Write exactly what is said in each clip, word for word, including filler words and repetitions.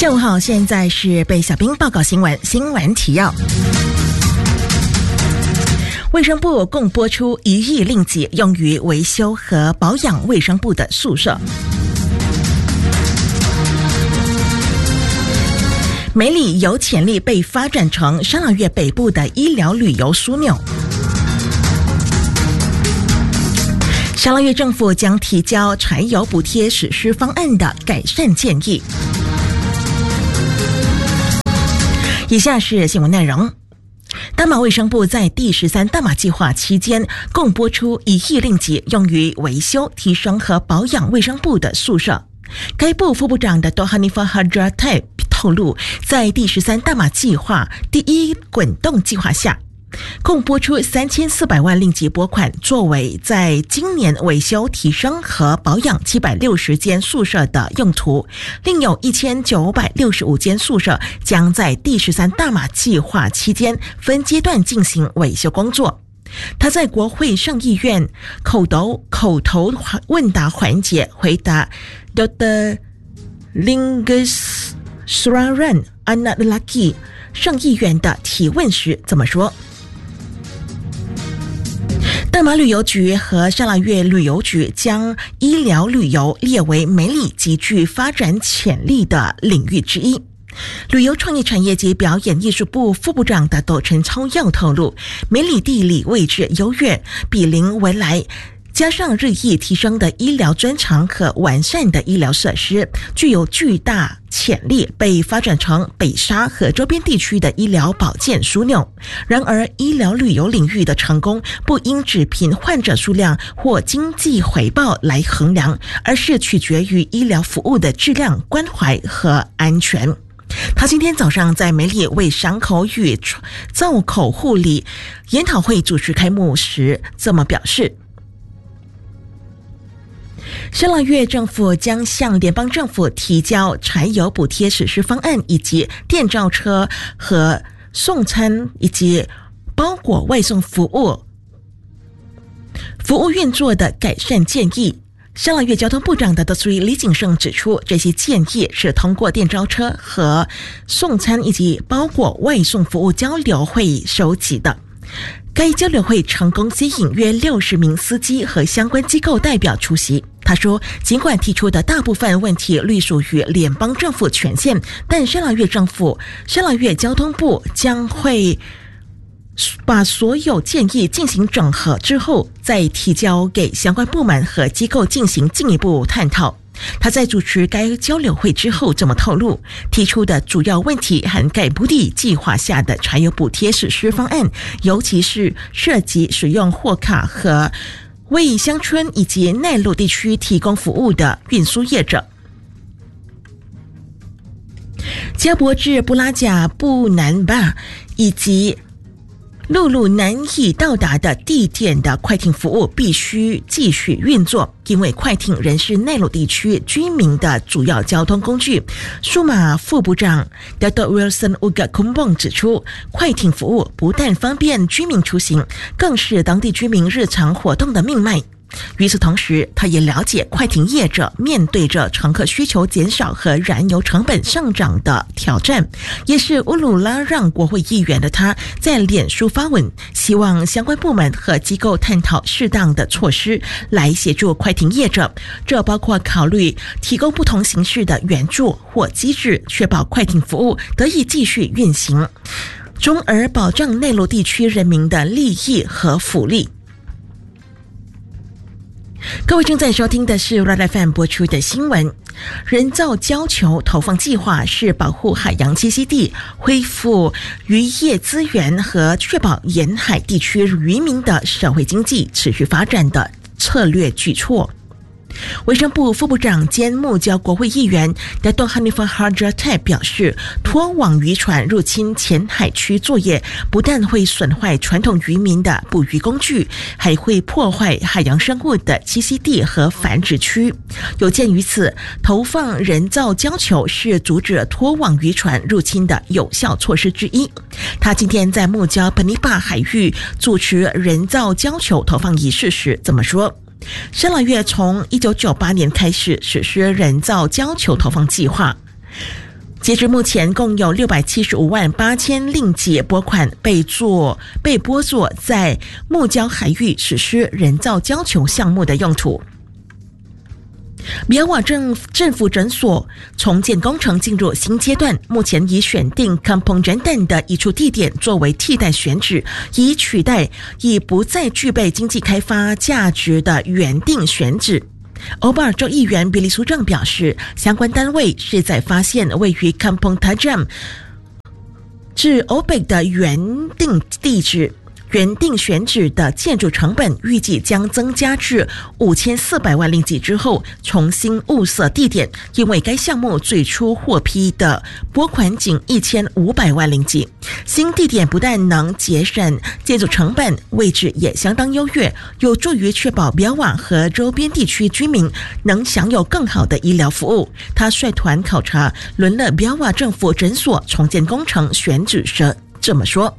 下午好，现在是被小兵报告新闻，新闻提要。卫生部共拨出一亿令吉用于维修和保养卫生部的宿舍。美里有潜力被发展成沙朗越北部的医疗旅游枢纽。沙朗越政府将提交柴油补贴实施方案的改善建议。以下是新闻内容。大马卫生部在第十三大马计划期间共拨出一亿令吉用于维修、提升和保养卫生部的宿舍。该部副部长的 Dohanifah Hadratai 透露，在第十三大马计划第一滚动计划下，共拨出三千四百万令吉拨款，作为在今年维修、提升和保养七百六十间宿舍的用途，另有一千九百六十五间宿舍将在第十三大马计划期间分阶段进行维修工作。他在国会上议院口头口头问答环节回答 Doctor Lingus Suraran Anadlaki 上议员的提问时这么说。大马旅游局和沙拉越旅游局将医疗旅游列为美里极具发展潜力的领域之一。旅游创意产业及表演艺术部副部长的斗陈超耀透露，美里地理位置优越，比邻汶莱，加上日益提升的医疗专长和完善的医疗设施，具有巨大潜力被发展成北沙和周边地区的医疗保健枢纽。然而，医疗旅游领域的成功不应只凭患者数量或经济回报来衡量，而是取决于医疗服务的质量、关怀和安全。他今天早上在美里为伤口与造口护理研讨会主持开幕时这么表示。沙拉越政府将向联邦政府提交柴油补贴实施方案，以及电召车和送餐以及包裹外送服务服务运作的改善建议。沙拉越交通部长的德苏伊李景胜指出，这些建议是通过电召车和送餐以及包裹外送服务交流会收集的。该交流会成功吸引约六十名司机和相关机构代表出席。他说，尽管提出的大部分问题隶属于联邦政府权限，但沙拉越政府、沙拉越交通部将会把所有建议进行整合之后，再提交给相关部门和机构进行进一步探讨。他在主持该交流会之后这么透露，提出的主要问题涵盖布地计划下的柴油补贴实施方案，尤其是涉及使用货卡和为乡村以及内陆地区提供服务的运输业者。加博至布拉贾布南巴以及陆路难以到达的地点的快艇服务必须继续运作，因为快艇仍是内陆地区居民的主要交通工具。数码副部长 Doctor Wilson Uga Kumbong 指出，快艇服务不但方便居民出行，更是当地居民日常活动的命脉。与此同时，他也了解快艇业者面对着乘客需求减少和燃油成本上涨的挑战，也是乌鲁拉让国会议员的他在脸书发文，希望相关部门和机构探讨适当的措施来协助快艇业者，这包括考虑提供不同形式的援助或机制，确保快艇服务得以继续运行，从而保障内陆地区人民的利益和福利。各位正在收听的是 R A D F M 播出的新闻。人造礁球投放计划是保护海洋栖息地、恢复渔业资源和确保沿海地区渔民的社会经济持续发展的策略举措。卫生部副部长兼木交国会议员 Dato' Hanifah Hadratai 表示，拖网渔船入侵前海区作业不但会损坏传统渔民的捕鱼工具，还会破坏海洋生物的栖息地和繁殖区。有鉴于此，投放人造礁球是阻止拖网渔船入侵的有效措施之一。他今天在木交本尼巴海域主持人造礁球投放仪式时这么说。沙拉越从一九九八年开始实施人造礁球投放计划， 截至目前，共有六百七十五万八千令吉拨款被做被拨作在木礁海域实施人造礁球项目的用途。比尔瓦政政府诊所重建工程进入新阶段，目前已选定 Kampung Jantan 的一处地点作为替代选址，以取代已不再具备经济开发价值的原定选址。欧巴尔州议员比利苏正表示，相关单位是在发现位于 Kampung Tajam 至欧北的原定地址。原定选址的建筑成本预计将增加至五千四百万令吉之后，重新物色地点，因为该项目最初获批的拨款仅一千五百万令吉。新地点不但能节省建筑成本，位置也相当优越，有助于确保比尔瓦和周边地区居民能享有更好的医疗服务。他率团考察伦勒比尔瓦政府诊所重建工程选址时这么说。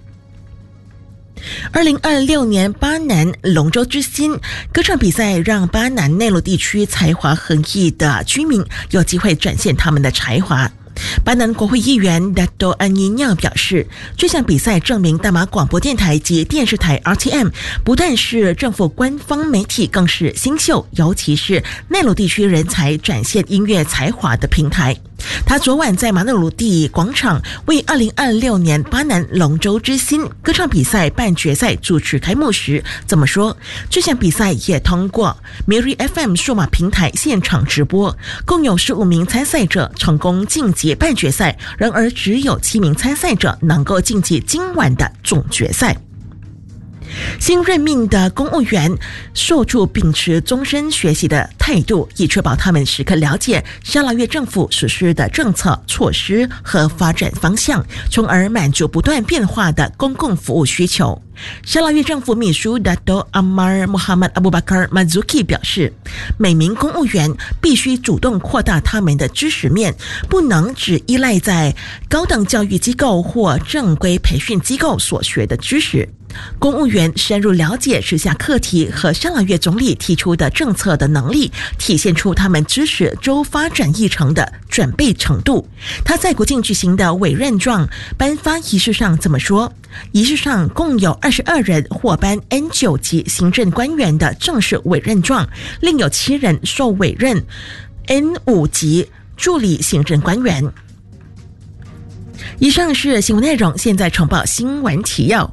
二零二六年巴南龙舟之星歌唱比赛让巴南内陆地区才华横溢的居民有机会展现他们的才华。巴南国会议员 Dato Anyinya 表示，这项比赛证明大马广播电台及电视台 R T M 不但是政府官方媒体，更是新秀，尤其是内陆地区人才展现音乐才华的平台。他昨晚在马努鲁蒂广场为二零二六年巴南龙舟之星歌唱比赛半决赛主持开幕时这么说，这项比赛也通过 Miri F M 数码平台现场直播，共有十五名参赛者成功晋级半决赛，然而只有七名参赛者能够晋级今晚的总决赛。新任命的公务员受助秉持终身学习的态度，以确保他们时刻了解沙拉越政府实施的政策措施和发展方向，从而满足不断变化的公共服务需求。沙拉越政府秘书 Dato Amar Muhammad Abu Bakar Mazuki 表示，每名公务员必须主动扩大他们的知识面，不能只依赖在高等教育机构或正规培训机构所学的知识。公务员深入了解时下课题和沙拉越总理提出的政策的能力，体现出他们支持州发展议程的准备程度。他在国境举行的委任状颁发仪式上这么说，仪式上共有二十二人获颁 N 九 级行政官员的正式委任状，另有七人受委任 N 五 级助理行政官员。以上是新闻内容，现在重报新闻提要。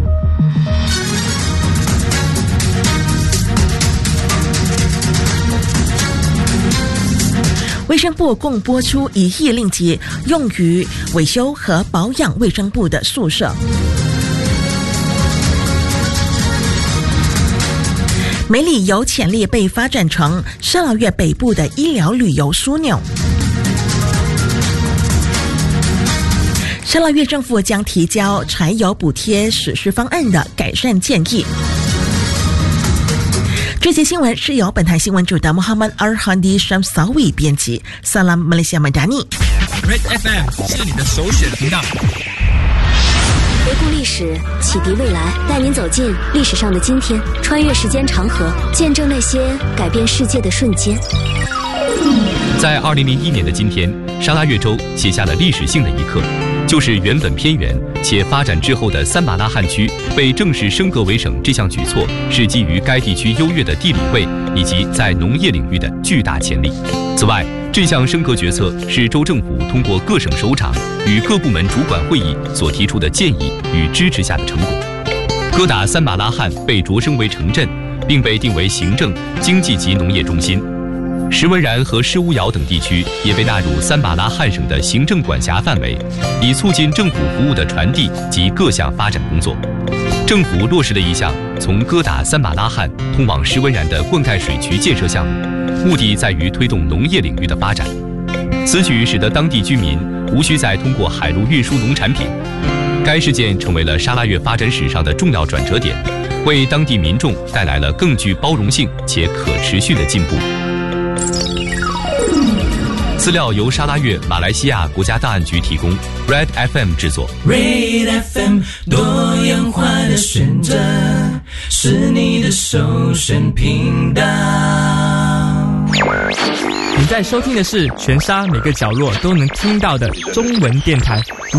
卫生部共拨出一亿令吉用于维修和保养卫生部的宿舍。梅里有潜力被发展成沙拉越北部的医疗旅游枢纽。沙拉越政府将提交柴油补贴实施方案的改善建议。这些新闻是由本台新闻主的 Muhammad Arhandi Shamsawi 编辑。Salam Malaysia Madani。 Red F M 是你的首选频道。 回顾历史，启迪未来，带您走进历史上的今天，穿越时间长河，见证那些改变世界的瞬间。 在二零零一年的今天，沙拉越州写下了历史性的一刻，就是原本偏远且发展滞后的三马拉罕区被正式升格为省。这项举措是基于该地区优越的地理位以及在农业领域的巨大潜力。此外，这项升格决策是州政府通过各省首长与各部门主管会议所提出的建议与支持下的成果。哥打三马拉罕被擢升为城镇，并被定为行政、经济及农业中心。石文然和施乌窑等地区也被纳入三马拉罕省的行政管辖范围，以促进政府服务的传递及各项发展工作。政府落实了一项从哥打三马拉罕通往石文然的灌溉水渠建设项目，目的在于推动农业领域的发展。此举使得当地居民无需再通过海路运输农产品。该事件成为了沙拉越发展史上的重要转折点，为当地民众带来了更具包容性且可持续的进步。资料由沙拉越马来西亚国家档案局提供 ，Red F M 制作。 Red F M 多样化的选择，是你的首选频道。 你在收听的是全沙每个角落都能听到的中文电台